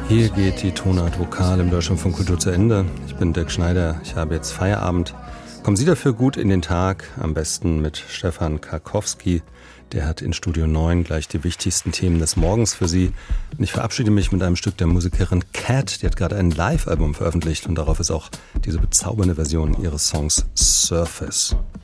Hier geht die Tonart Vokal im Deutschlandfunk Kultur zu Ende. Ich bin Dirk Schneider, ich habe jetzt Feierabend. Kommen Sie dafür gut in den Tag, am besten mit Stefan Karkowski. Der hat in Studio 9 gleich die wichtigsten Themen des Morgens für Sie. Und ich verabschiede mich mit einem Stück der Musikerin Cat. Die hat gerade ein Live-Album veröffentlicht und darauf ist auch diese bezaubernde Version ihres Songs Surface.